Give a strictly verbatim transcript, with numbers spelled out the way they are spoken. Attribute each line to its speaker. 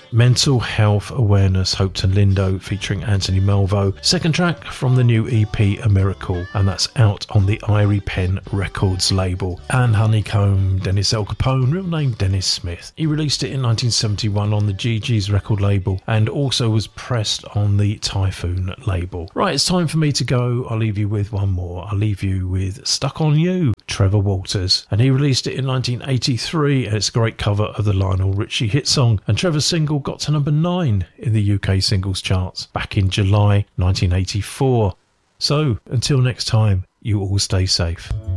Speaker 1: Mental Health Awareness, Hope to Lindo, featuring Anthony Melvo. Second track from the new E P A Miracle, and that's out on the Irie Pen Records label. And Honeycomb, Dennis El Capone, real name Dennis Smith. He released it in nineteen seventy-one on the G G's record label and also was pressed on the Typhoon label. Right, it's time for me to go. I'll leave you with one more. I'll leave you with Stuck on You, Trevor Walters. And he released it in nineteen eighty-three, and it's a great cover of the Lionel Richie hit song. And Trevor's single got to number nine in the U K singles charts back in July nineteen eighty-four. So, until next time, you all stay safe.